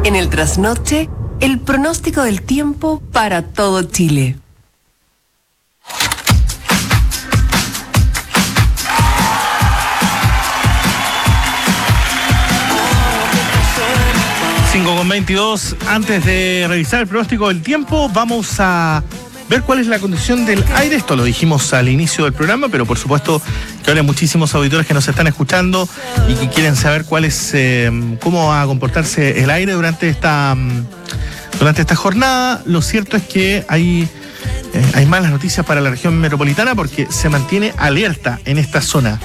En el trasnoche, el pronóstico del tiempo para todo Chile. Con 22, antes de revisar el pronóstico del tiempo, vamos a ver cuál es la condición del aire. Esto lo dijimos al inicio del programa, pero por supuesto que hay muchísimos auditores que nos están escuchando y que quieren saber cuál es, cómo va a comportarse el aire durante esta jornada. Lo cierto es que hay malas noticias para la región metropolitana porque se mantiene alerta en esta zona,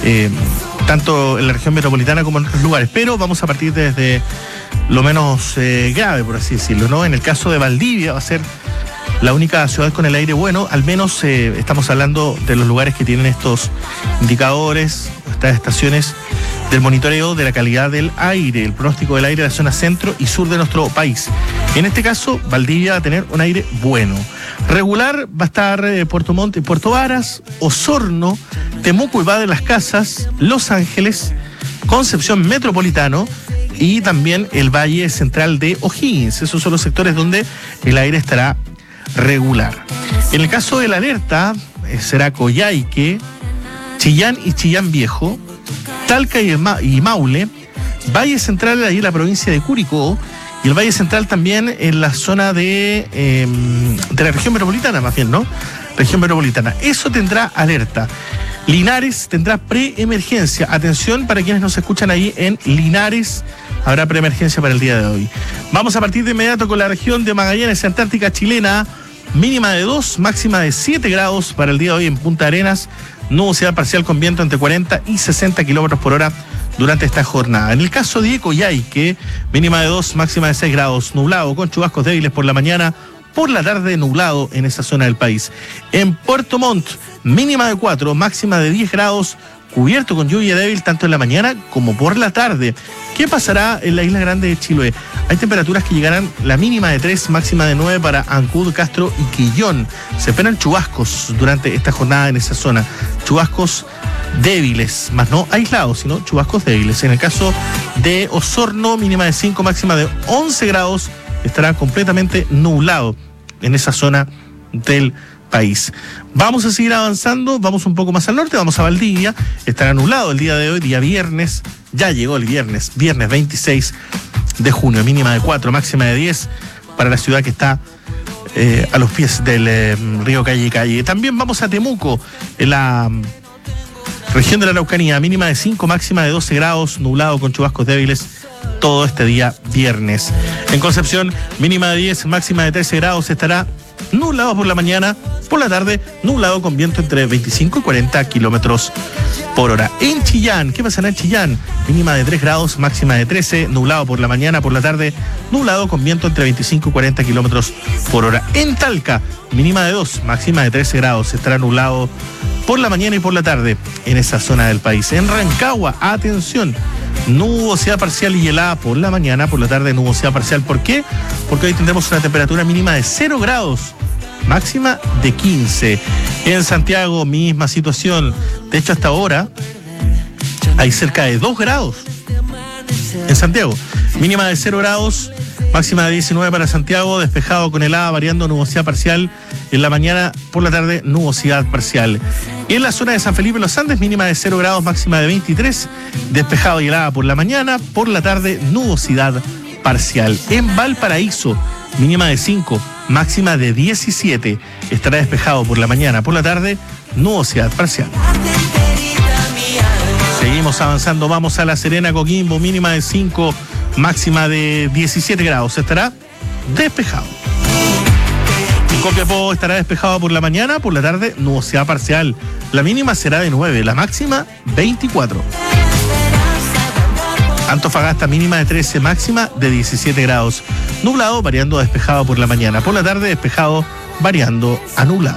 tanto en la región metropolitana como en otros lugares, pero vamos a partir desde lo menos grave, por así decirlo, ¿no? En el caso de Valdivia va a ser la única ciudad con el aire bueno, al menos estamos hablando de los lugares que tienen estos indicadores, estas estaciones del monitoreo de la calidad del aire, el pronóstico del aire de la zona centro y sur de nuestro país. En este caso, Valdivia va a tener un aire bueno. Regular va a estar Puerto Montt y Puerto Varas, Osorno, Temuco y Valle de las Casas, Los Ángeles, Concepción Metropolitano y también el Valle Central de O'Higgins. Esos son los sectores donde el aire estará regular. En el caso de la alerta, será Coyhaique, Chillán y Chillán Viejo, Talca y Maule, Valle Central ahí en la provincia de Curicó y el Valle Central también en la zona de la región metropolitana, más bien, ¿no? Región metropolitana. Eso tendrá alerta. Linares tendrá preemergencia. Atención para quienes nos escuchan ahí en Linares. Habrá preemergencia para el día de hoy. Vamos a partir de inmediato con la región de Magallanes, Antártica chilena. Mínima de 2, máxima de 7 grados para el día de hoy en Punta Arenas. Nubosidad parcial con viento entre 40 y 60 kilómetros por hora durante esta jornada. En el caso de Coyhaique, mínima de 2, máxima de 6 grados. Nublado con chubascos débiles por la mañana. Por la tarde nublado en esa zona del país. En Puerto Montt, mínima de 4, máxima de 10 grados, cubierto con lluvia débil tanto en la mañana como por la tarde. ¿Qué pasará en la isla grande de Chiloé? Hay temperaturas que llegarán la mínima de 3, máxima de 9 para Ancud, Castro y Quillón. Se esperan chubascos durante esta jornada en esa zona. Chubascos débiles, más no aislados, sino chubascos débiles. En el caso de Osorno, mínima de 5, máxima de 11 grados, estará completamente nublado en esa zona del país. Vamos a seguir avanzando, vamos un poco más al norte, vamos a Valdivia. Estará nublado el día de hoy, día viernes. Ya llegó el viernes 26 de junio, mínima de 4, máxima de 10 para la ciudad que está a los pies del río Calle. También vamos a Temuco, en la región de la Araucanía, mínima de 5, máxima de 12 grados, nublado con chubascos débiles todo este día viernes. En Concepción, mínima de 10, máxima de 13 grados, estará nublado por la mañana, por la tarde, nublado con viento entre 25 y 40 kilómetros por hora. En Chillán, ¿qué pasará en Chillán? Mínima de 3 grados, máxima de 13, nublado por la mañana, por la tarde, nublado con viento entre 25 y 40 kilómetros por hora. En Talca, mínima de 2, máxima de 13 grados, estará nublado por la mañana y por la tarde en esa zona del país. En Rancagua, atención, nubosidad parcial y helada por la mañana, por la tarde nubosidad parcial. ¿Por qué? Porque hoy tendremos una temperatura mínima de 0 grados, máxima de 15. En Santiago, misma situación. De hecho, hasta ahora hay cerca de 2 grados en Santiago. Mínima de 0 grados, máxima de 19 para Santiago, despejado con helada, variando nubosidad parcial en la mañana, por la tarde nubosidad parcial. En la zona de San Felipe Los Andes, mínima de 0 grados, máxima de 23, despejado y helada por la mañana, por la tarde nubosidad parcial. En Valparaíso, mínima de 5, máxima de 17, estará despejado por la mañana, por la tarde nubosidad parcial. Seguimos avanzando, vamos a La Serena, Coquimbo, mínima de 5, máxima de 17 grados, estará despejado. Copiapó estará despejado por la mañana, por la tarde nubosidad parcial. La mínima será de 9, la máxima 24. Antofagasta mínima de 13, máxima de 17 grados. Nublado variando a despejado por la mañana, por la tarde despejado variando a nublado.